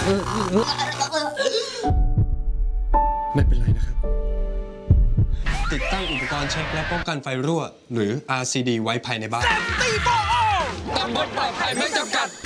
ไม่เป็นไรนะครับติดตั้งอุปกรณ์เช็คและป้องกันไฟรั่วหรือ RCD ไว้ภายในบ้านตำบลปลอดภัยไม่จำกัด